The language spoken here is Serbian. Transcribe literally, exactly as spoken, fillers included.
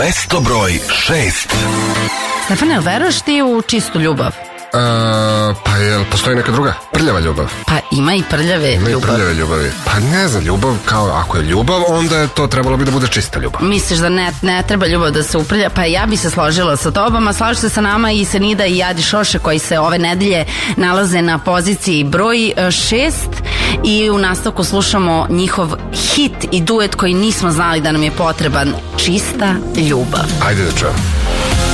Mesto broj šest. Stefane, veruješ ti u čistu ljubav? Uh, pa jel postoji neka druga? Prljava ljubav? Pa ima i prljave ima ljubav. Ima i prljave ljubavi. Pa ne znam, ljubav kao, ako je ljubav, onda je to trebalo bi da bude čista ljubav. Misliš da ne, ne treba ljubav da se uprlja? Pa ja bi se složila sa tobom, a slažu se sa nama i Senida i Jadi Šoše koji se ove nedelje nalaze na poziciji broj šest i u nastavku slušamo njihov hit i duet koji nismo znali da nam je potreban, Čista ljubav. Ajde da čujem.